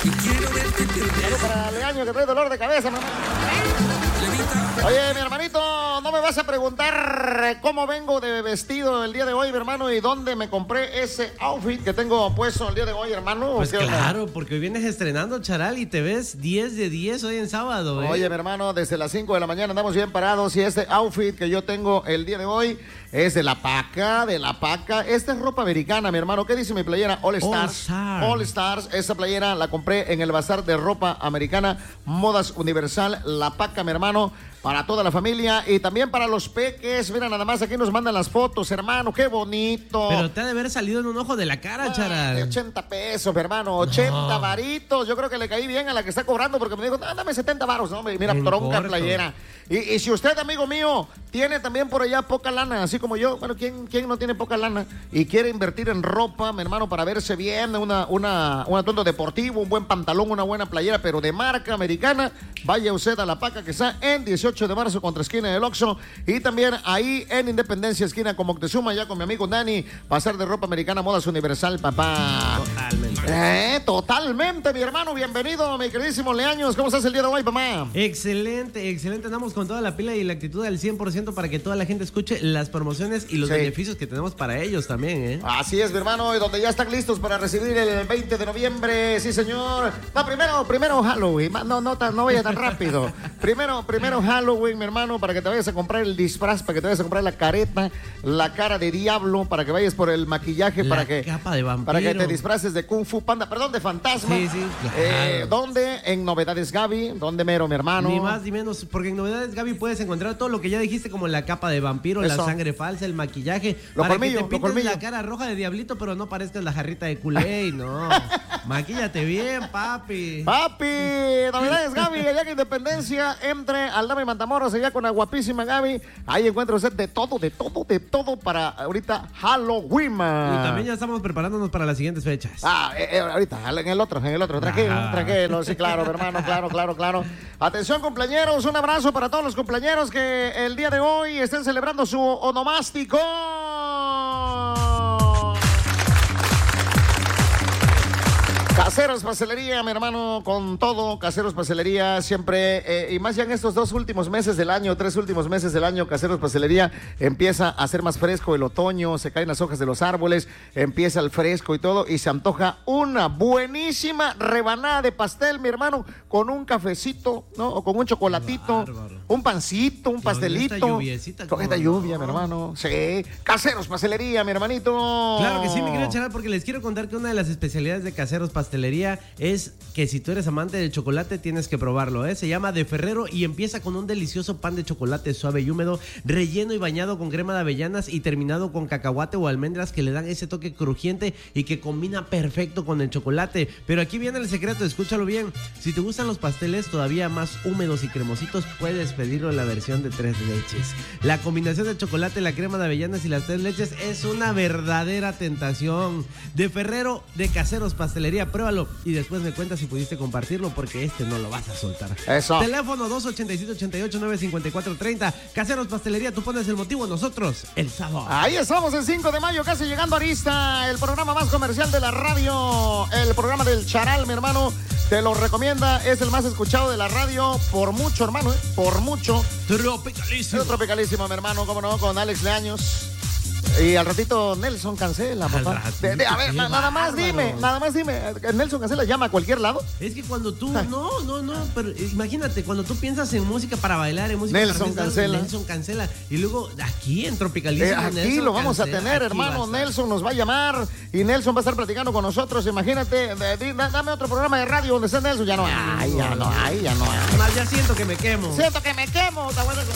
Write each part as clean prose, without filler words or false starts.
Pero para Leaño que trae dolor de cabeza, mamá. Oye, mi hermanito, no me vas a preguntar cómo vengo de vestido el día de hoy, mi hermano, y dónde me compré ese outfit que tengo puesto el día de hoy, hermano. Pues claro, porque hoy vienes estrenando, Charal, y te ves 10 de 10 hoy en sábado, ¿eh? Oye, mi hermano, desde las 5 de la mañana andamos bien parados y este outfit que yo tengo el día de hoy es de la Paca, Esta es ropa americana, mi hermano. ¿Qué dice mi playera? All Stars. All Stars. Esa playera la compré en el bazar de ropa americana Modas Universal, La Paca, mi hermano. Para toda la familia y también para los peques. Mira, nada más aquí nos mandan las fotos, hermano. ¡Qué bonito! Pero te ha de haber salido en un ojo de la cara, Charal. 80 pesos, mi hermano. 80 varitos. Yo creo que le caí bien a la que está cobrando porque me dijo, dame 70 varos. No, mira, tronca playera. Y si usted, amigo mío, tiene también por allá poca lana, así como yo, bueno, ¿quién no tiene poca lana? Y quiere invertir en ropa, mi hermano, para verse bien, un atuendo deportivo, un buen pantalón, una buena playera, pero de marca americana, vaya usted a La Paca, que está en 18 de marzo contra esquina del Oxxo, y también ahí en Independencia, esquina con Moctezuma, ya con mi amigo Dani, bazar de ropa americana, Modas Universal, papá. Totalmente, mi hermano, bienvenido, mi queridísimo Leaños. ¿Cómo estás el día de hoy, papá? Excelente, excelente. Andamos con toda la pila y la actitud al 100% para que toda la gente escuche las promociones y los beneficios que tenemos para ellos también, ¿eh? Así es, mi hermano, y donde ya están listos para recibir el 20 de noviembre, sí, señor. No, primero Halloween, no vaya tan rápido. Primero Halloween, mi hermano, para que te vayas a comprar el disfraz, para que te vayas a comprar la careta, la cara de diablo, para que vayas por el maquillaje, la capa de vampiro, para que te disfraces de Kung Fu Panda, perdón, de fantasma. Sí, claro. ¿Dónde? En Novedades Gaby. ¿Dónde, mero, mi hermano? Ni más ni menos, porque en Novedades Gaby puedes encontrar todo lo que ya dijiste, como la capa de vampiro, la sangre falsa, el maquillaje, para que te pintes la cara roja de diablito, pero no parezcas la jarrita de Kool-Aid, no. Maquíllate bien, papi. Novedades Gaby, allá en Independencia, entre Aldama y Matamoros, allá con la guapísima Gaby. Ahí encuentra usted de todo para ahorita Halloween. Y también ya estamos preparándonos para las siguientes fechas. Ahorita, en el otro, tranquilo, sí, claro, hermano, claro. Atención, cumpleañeros, un abrazo para todos los cumpleañeros que el día de hoy estén celebrando su onomástico. Caseros Pastelería, mi hermano, con todo, Caseros Pastelería, siempre, y más ya en estos 3 últimos meses del año, Caseros Pastelería empieza a ser más fresco el otoño, se caen las hojas de los árboles, empieza el fresco y todo, y se antoja una buenísima rebanada de pastel, mi hermano, con un cafecito, ¿no? O con un chocolatito, un pancito, un pastelito. Con esta lluvia, mi hermano, sí. Caseros Pastelería, mi hermanito. Claro que sí, mi querido Charal, porque les quiero contar que una de las especialidades de Caseros Pastelería es que si tú eres amante del chocolate tienes que probarlo, ¿eh? Se llama De Ferrero y empieza con un delicioso pan de chocolate suave y húmedo, relleno y bañado con crema de avellanas y terminado con cacahuate o almendras que le dan ese toque crujiente y que combina perfecto con el chocolate. Pero aquí viene el secreto, escúchalo bien. Si te gustan los pasteles todavía más húmedos y cremositos, puedes pedirlo en la versión de 3 leches. La combinación de chocolate, la crema de avellanas y las 3 leches es una verdadera tentación. De Ferrero, de Caseros Pastelería, pruébalo y después me cuentas si pudiste compartirlo, porque no lo vas a soltar. Eso. Teléfono 287-88-954-30. Caseros Pastelería, tú pones el motivo, nosotros el sabor. Ahí estamos el 5 de mayo, casi llegando a Arista, el programa más comercial de la radio, el programa del Charal, mi hermano. Te lo recomienda, es el más escuchado de la radio por mucho, hermano, por mucho. Tropicalísimo, mi hermano, cómo no, con Alex Leaños. Y al ratito Nelson Cancela, papá. A ver, nada más dime. ¿Nelson Cancela llama a cualquier lado? Es que cuando tú, no, pero imagínate, cuando tú piensas en música para bailar, en música Nelson para Nelson Cancela. Y luego aquí en Tropicalísimo, aquí Nelson lo vamos Cancela, a tener, hermano. Nelson nos va a llamar y Nelson va a estar platicando con nosotros. Imagínate, dame otro programa de radio donde esté Nelson. Ya no hay. Más ya siento que me quemo. Está bueno.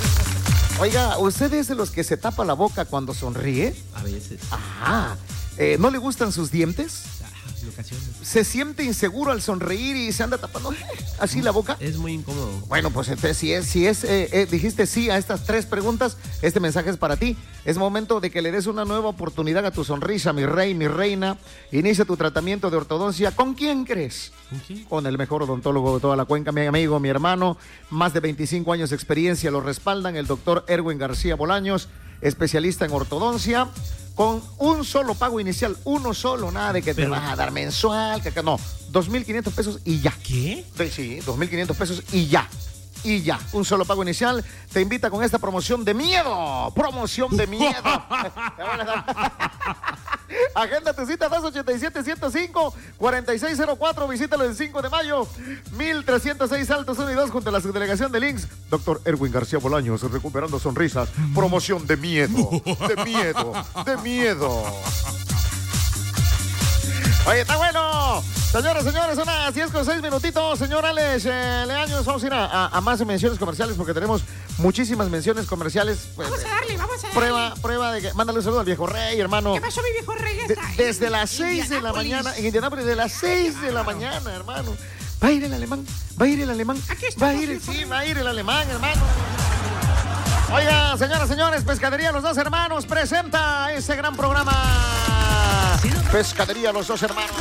Oiga, ¿usted es de los que se tapa la boca cuando sonríe? A veces. Ajá. ¿No le gustan sus dientes? En ocasiones. ¿Se siente inseguro al sonreír y se anda tapando así la boca? Es muy incómodo. Bueno, pues entonces si dijiste sí a estas 3 preguntas, este mensaje es para ti. Es momento de que le des una nueva oportunidad a tu sonrisa, mi rey, mi reina. Inicia tu tratamiento de ortodoncia. ¿Con quién crees? ¿Con quién? Con el mejor odontólogo de toda la cuenca, mi amigo, mi hermano. Más de 25 años de experiencia lo respaldan, el doctor Erwin García Bolaños, especialista en ortodoncia. con un solo pago inicial, uno solo, nada de que te vas a dar mensual, que no, 2,500 pesos y ya. ¿Qué? Sí, 2,500 pesos y ya. Y ya, un solo pago inicial te invita con esta promoción de miedo. Promoción de miedo. Agenda tu cita 287-105-4604. Visítalo el 5 de mayo. 1306 Altos 1 y 2 junto a la subdelegación de Links. Doctor Erwin García Bolaños, recuperando sonrisas. Promoción de miedo. De miedo. De miedo. Oye, está bueno. Señores, son las 10:06 minutitos. Señor Alex Leaños, vamos a ir a más menciones comerciales porque tenemos muchísimas menciones comerciales. Pues, vamos a darle. Prueba de que... Mándale un saludo al viejo rey, hermano. ¿Qué pasó, mi viejo rey? Desde las 6 de la mañana, en Indianápolis, desde las 6 de la mañana, hermano. Va a ir el alemán. Aquí está. Va a ir el alemán, hermano. Oiga, señores, Pescadería Los Dos Hermanos presenta ese gran programa. Pescadería Los Dos Hermanos.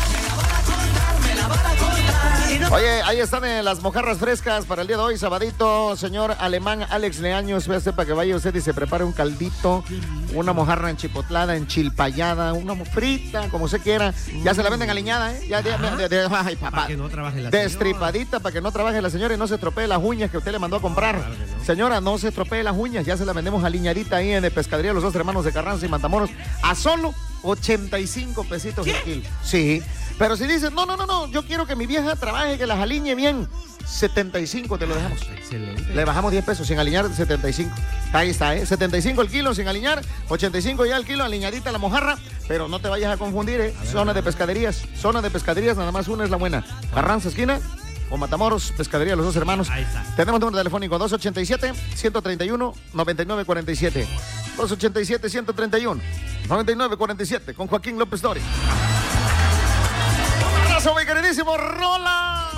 Oye, ahí están las mojarras frescas para el día de hoy, sabadito. Señor alemán Alex Leaños, véase para que vaya usted y se prepare un caldito, una mojarra enchipotlada, enchilpayada, una frita, como se quiera. Ya se la venden aliñada, ¿eh? Ay, papá. Para que no trabaje la Destripadita para que no trabaje la señora y no se estropee las uñas que usted le mandó a comprar. Claro no. Señora, no se estropee las uñas, ya se la vendemos aliñadita ahí en el Pescadería Los Dos Hermanos de Carranza y Matamoros a solo 85 pesitos el kilo. Sí. Pero si dices, no, yo quiero que mi vieja trabaje, que las alinee bien, 75 te lo dejamos. Excelente. Le bajamos 10 pesos, sin alinear 75. Ahí está, 75 el kilo sin alinear, 85 ya el kilo, alineadita la mojarra, pero no te vayas a confundir, Zona de pescaderías, nada más una es la buena. Carranza esquina o Matamoros, Pescadería Los Dos Hermanos. Ahí está. Tenemos número telefónico 287-131-9947. 287-131-9947 con Joaquín López Dori. Mi queridísimo Rola.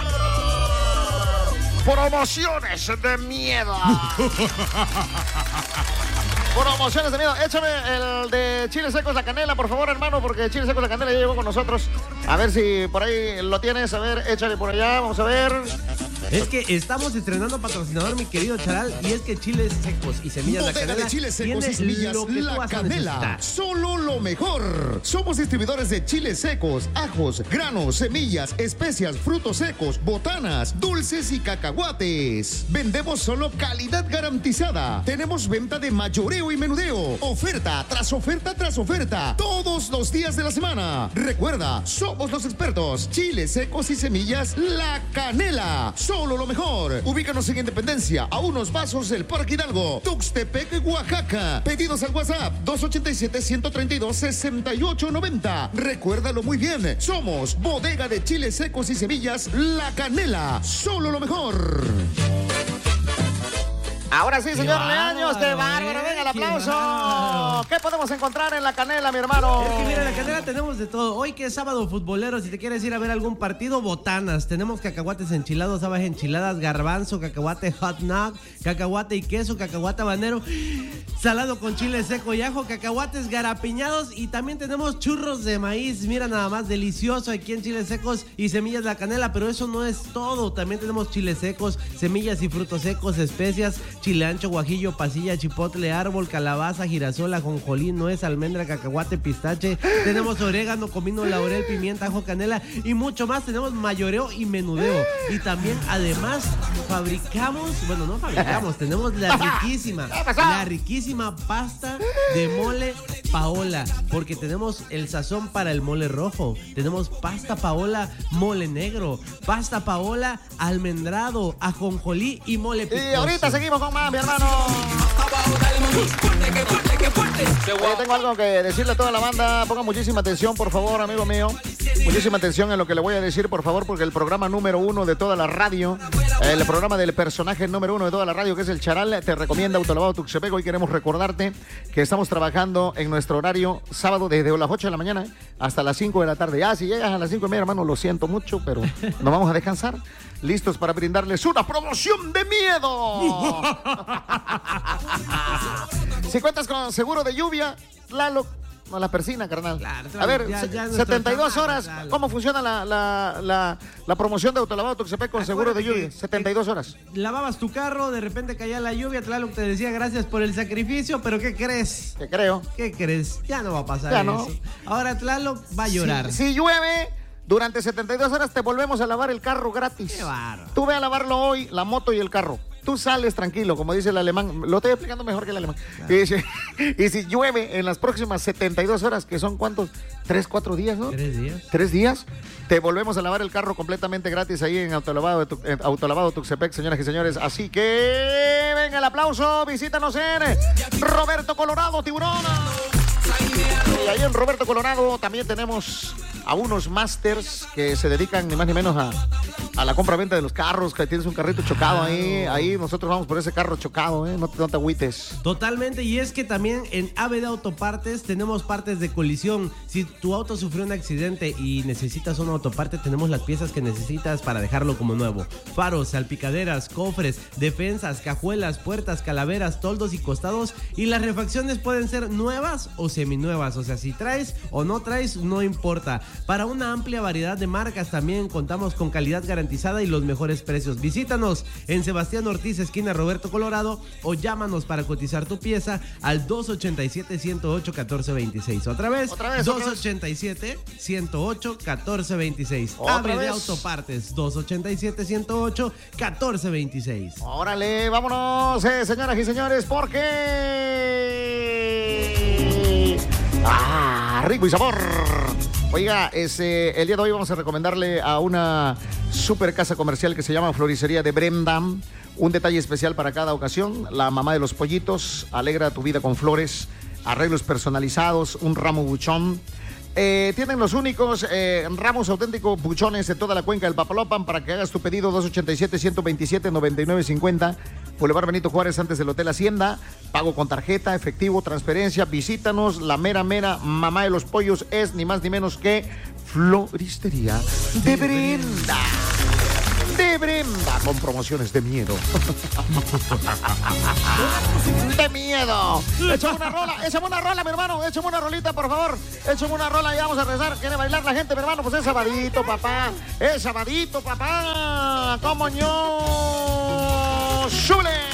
Promociones de miedo. Promociones de miedo. Échame el de Chile Secos La Canela, por favor, hermano, porque Chile Secos La Canela ya llegó con nosotros. A ver si por ahí lo tienes. A ver, échale por allá. Vamos a ver. Es que estamos estrenando patrocinador, mi querido Charal, y es que Chiles Secos y Semillas La Canela de Chiles Secos y Semillas La Canela. Solo lo mejor. Somos distribuidores de chiles secos, ajos, granos, semillas, especias, frutos secos, botanas, dulces y cacahuates. Vendemos solo calidad garantizada. Tenemos venta de mayoreo y menudeo. Oferta tras oferta tras oferta. Todos los días de la semana. Recuerda, somos los expertos. Chiles Secos y Semillas La Canela. Solo lo mejor. Ubícanos en Independencia, a unos pasos del Parque Hidalgo, Tuxtepec, Oaxaca. Pedidos al WhatsApp 287-132-6890. Recuérdalo muy bien. Somos Bodega de Chiles Secos y Semillas La Canela. Solo lo mejor. Ahora sí, señor Leaños, qué bárbaro, venga el aplauso. ¿Qué podemos encontrar en La Canela, mi hermano? Es que mira, en La Canela tenemos de todo. Hoy que es sábado futbolero, si te quieres ir a ver algún partido, botanas. Tenemos cacahuates enchilados, habas enchiladas, garbanzo, cacahuate hot dog, cacahuate y queso, cacahuate habanero, salado con chile seco y ajo, cacahuates garapiñados y también tenemos churros de maíz. Mira nada más, delicioso aquí en Chiles Secos y Semillas La Canela, pero eso no es todo. También tenemos chiles secos, semillas y frutos secos, especias, chile ancho, guajillo, pasilla, chipotle, árbol, calabaza, girasol, ajonjolí, nuez, almendra, cacahuate, pistache. Tenemos orégano, comino, laurel, pimienta, ajo, canela y mucho más. Tenemos mayoreo y menudeo. Y también, además, tenemos la riquísima pasta de mole Paola, porque tenemos el sazón para el mole rojo. Tenemos pasta Paola mole negro, pasta Paola almendrado, ajonjolí y mole picoso. Y ahorita seguimos con más, mi hermano. Oye, tengo algo que decirle a toda la banda. Pongan muchísima atención, por favor, amigo mío. Muchísima atención en lo que le voy a decir, por favor, porque el programa número 1 de toda la radio, el programa del personaje número 1 de toda la radio, que es el Charal, te recomienda Autolavado Tuxtepec. Hoy queremos recordarte que estamos trabajando en nuestro horario sábado desde las 8 de la mañana hasta las 5 de la tarde. Ya, si llegas a las 5:30, hermano, lo siento mucho, pero nos vamos a descansar. Listos para brindarles una promoción de miedo. Si cuentas con seguro de lluvia, Lalo, No, la persina, carnal. Claro, a ver, ya 72 horas. ¿Cómo funciona la promoción de Autolavado Tuxtepec con seguro de lluvia? 72 horas. Lavabas tu carro, de repente caía la lluvia, Tlaloc te decía gracias por el sacrificio, pero ¿qué crees? ¿Qué creo? ¿Qué crees? Ya no va a pasar ya eso. No. Ahora Tlaloc va a llorar. Si llueve, durante 72 horas te volvemos a lavar el carro gratis. Qué bárbaro. Tú ve a lavarlo hoy, la moto y el carro. Tú sales tranquilo, como dice el alemán. Lo estoy explicando mejor que el alemán. Claro. Y si llueve en las próximas 72 horas, que son ¿cuántos? 3, 4 días, ¿no? 3 días. 3 días. Te volvemos a lavar el carro completamente gratis ahí en Autolavado Tuxtepec, señoras y señores. Así que venga el aplauso. Visítanos en Roberto Colorado, Tiburón. Y ahí en Roberto Colorado también tenemos a unos masters que se dedican ni más ni menos a la compra-venta de los carros, que tienes un carrito chocado ahí nosotros vamos por ese carro chocado, no te agüites. Totalmente, y es que también en ABD Autopartes tenemos partes de colisión. Si tu auto sufrió un accidente y necesitas una autoparte, tenemos las piezas que necesitas para dejarlo como nuevo. Faros, salpicaderas, cofres, defensas, cajuelas, puertas, calaveras, toldos y costados, y las refacciones pueden ser nuevas o seminuevas, o sea, si traes o no traes, no importa. Para una amplia variedad de marcas también contamos con calidad garantizada y los mejores precios. Visítanos en Sebastián Ortiz, esquina Roberto Colorado, o llámanos para cotizar tu pieza al 287-108-1426. Otra vez 287-108-1426. ABD Autopartes, 287-108-1426. Órale, vámonos, señoras y señores, porque rico y sabor. Oiga, el día de hoy vamos a recomendarle a una super casa comercial que se llama Floristería de Brenda. Un detalle especial para cada ocasión. La mamá de los pollitos alegra tu vida con flores, arreglos personalizados, un ramo buchón. Tienen los únicos ramos auténticos buchones de toda la cuenca del Papaloapan para que hagas tu pedido. 287-127-9950 Boulevard Benito Juárez, antes del Hotel Hacienda. Pago con tarjeta, efectivo, transferencia. Visítanos. La mera mamá de los pollos es ni más ni menos que Floristería de Brenda. De Brenda, con promociones de miedo. De miedo. Échame una rola, mi hermano. Échame una rolita, por favor. Échame una rola y vamos a rezar. ¿Quiere bailar la gente, mi hermano? Pues es sabadito, papá. Es sabadito, papá. ¡Cómo no! ¡Súbele!